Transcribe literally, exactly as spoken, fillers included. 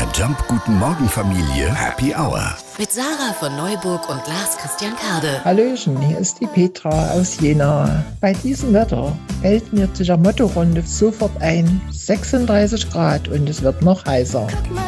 der Jump Guten Morgen Familie Happy Hour. Mit Sarah von Neuburg und Lars Christian Kade. Hallöchen, hier ist die Petra aus Jena. Bei diesem Wetter fällt mir zu der Mottorunde sofort ein, sechsunddreißig Grad und es wird noch heißer.